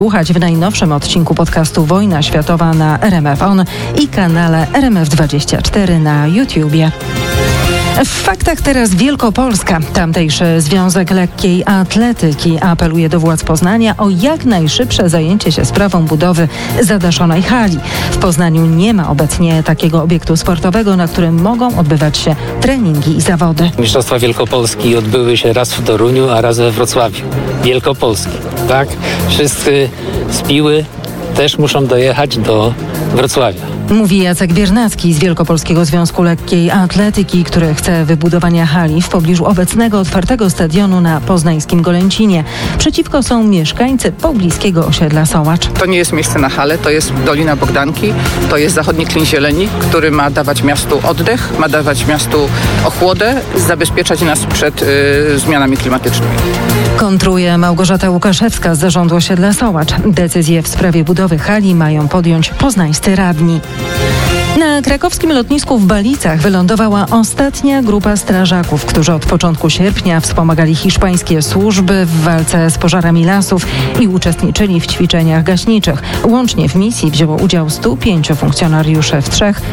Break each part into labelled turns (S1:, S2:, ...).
S1: Słuchać w najnowszym odcinku podcastu Wojna Światowa na RMF On i kanale RMF24 na YouTubie. W faktach teraz Wielkopolska. Tamtejszy Związek Lekkiej Atletyki apeluje do władz Poznania o jak najszybsze zajęcie się sprawą budowy zadaszonej hali. W Poznaniu nie ma obecnie takiego obiektu sportowego, na którym mogą odbywać się treningi i zawody.
S2: Mistrzostwa Wielkopolski odbyły się raz w Toruniu, a raz we Wrocławiu. Wielkopolski, tak? Wszyscy z Piły też muszą dojechać do Wrocławia.
S1: Mówi Jacek Biernacki z Wielkopolskiego Związku Lekkiej Atletyki, który chce wybudowania hali w pobliżu obecnego otwartego stadionu na poznańskim Golęcinie. Przeciwko są mieszkańcy pobliskiego osiedla Sołacz.
S3: To nie jest miejsce na halę, to jest Dolina Bogdanki, to jest zachodni klin zieleni, który ma dawać miastu oddech, ma dawać miastu ochłodę, zabezpieczać nas przed zmianami klimatycznymi.
S1: Kontruje Małgorzata Łukaszewska z zarządu osiedla Sołacz. Decyzję w sprawie budowy hali mają podjąć poznańscy radni. Na krakowskim lotnisku w Balicach wylądowała ostatnia grupa strażaków, którzy od początku sierpnia wspomagali hiszpańskie służby w walce z pożarami lasów i uczestniczyli w ćwiczeniach gaśniczych. Łącznie w misji wzięło udział 105 funkcjonariuszy w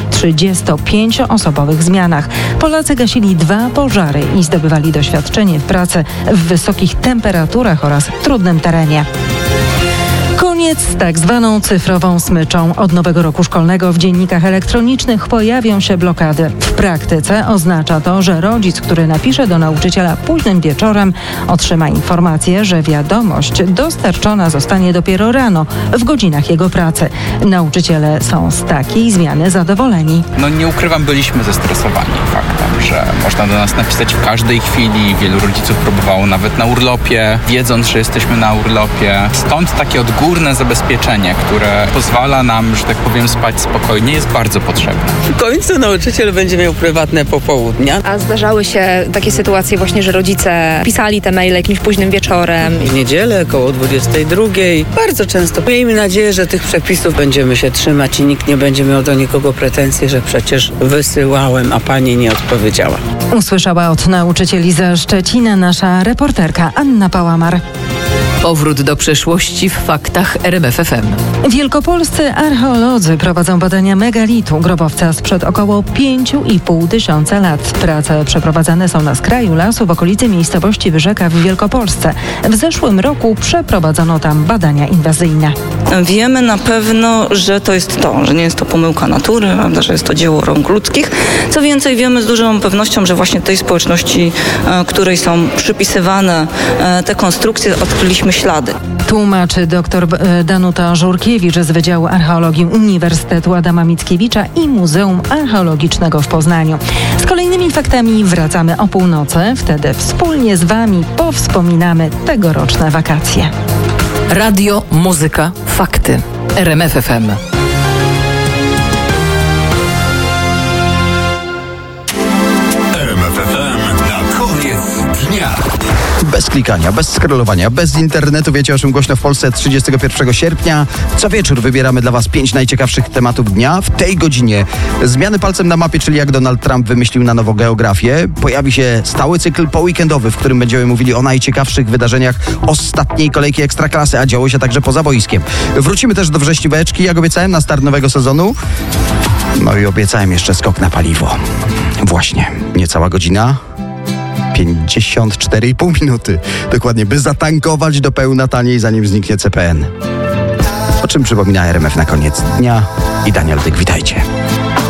S1: 35-osobowych zmianach. Polacy gasili 2 pożary i zdobywali doświadczenie w pracy w wysokich temperaturach oraz trudnym terenie. Koniec z tak zwaną cyfrową smyczą. Od nowego roku szkolnego w dziennikach elektronicznych pojawią się blokady. W praktyce oznacza to, że rodzic, który napisze do nauczyciela późnym wieczorem, otrzyma informację, że wiadomość dostarczona zostanie dopiero rano, w godzinach jego pracy. Nauczyciele są z takiej zmiany zadowoleni.
S4: Nie ukrywam, byliśmy zestresowani faktem, że można do nas napisać w każdej chwili. Wielu rodziców próbowało nawet na urlopie, wiedząc, że jesteśmy na urlopie. Stąd takie odgórne zabezpieczenie, które pozwala nam, że tak powiem, spać spokojnie, jest bardzo potrzebne.
S5: W końcu nauczyciel będzie miał prywatne popołudnia.
S6: A zdarzały się takie sytuacje właśnie, że rodzice pisali te maile jakimś późnym wieczorem.
S5: W niedzielę koło 22. Bardzo często. Miejmy nadzieję, że tych przepisów będziemy się trzymać i nikt nie będzie miał do nikogo pretensji, że przecież wysyłałem, a pani nie odpowiedziała.
S1: Usłyszała od nauczycieli ze Szczecina nasza reporterka Anna Pałamar.
S7: Powrót do przeszłości w faktach RMF FM.
S1: Wielkopolscy archeolodzy prowadzą badania megalitu, grobowca sprzed około 5,5 tysiąca lat. Prace przeprowadzane są na skraju lasu w okolicy miejscowości Wyrzeka w Wielkopolsce. W zeszłym roku przeprowadzono tam badania inwazyjne.
S8: Wiemy na pewno, że to jest to, że nie jest to pomyłka natury, prawda, że jest to dzieło rąk ludzkich. Co więcej, wiemy z dużą pewnością, że właśnie tej społeczności, której są przypisywane te konstrukcje, odkryliśmy ślady.
S1: Tłumaczy dr Danuta Żurkiewicz z Wydziału Archeologii Uniwersytetu Adama Mickiewicza i Muzeum Archeologicznego w Poznaniu. Z kolejnymi faktami wracamy o północy. Wtedy wspólnie z Wami powspominamy tegoroczne wakacje.
S7: Radio, muzyka, fakty. RMF FM.
S9: Bez klikania, bez scrollowania, bez internetu. Wiecie, o czym głośno w Polsce 31 sierpnia. Co wieczór wybieramy dla Was 5 najciekawszych tematów dnia. W tej godzinie zmiany palcem na mapie, czyli jak Donald Trump wymyślił na nowo geografię. Pojawi się stały cykl poweekendowy, w którym będziemy mówili o najciekawszych wydarzeniach ostatniej kolejki Ekstraklasy, a działo się także poza boiskiem. Wrócimy też do wrześnióweczki, jak obiecałem, na start nowego sezonu. No i obiecałem jeszcze skok na paliwo. Właśnie, niecała godzina. 54,5 minuty. Dokładnie, by zatankować do pełna taniej, zanim zniknie CPN. O czym przypomina RMF na koniec dnia. I Daniel Dyk, witajcie.